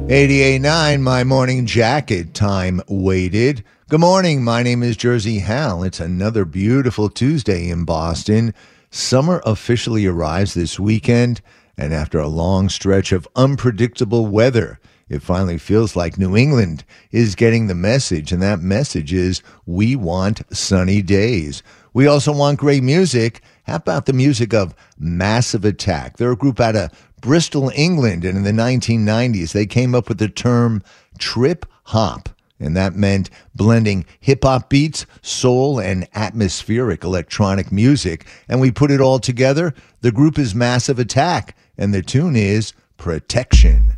88.9, my morning jacket, time waited. Good morning, my name is Jersey Hal. It's another beautiful Tuesday in Boston. Summer officially arrives this weekend, and after a long stretch of unpredictable weather, it finally feels like New England is getting the message, and that message is we want sunny days. We also want great music. How about the music of Massive Attack? They're a group out of Bristol, England, and in the 1990s, they came up with the term trip hop, and that meant blending hip-hop beats, soul, and atmospheric electronic music, and we put it all together. The group is Massive Attack, and the tune is Protection.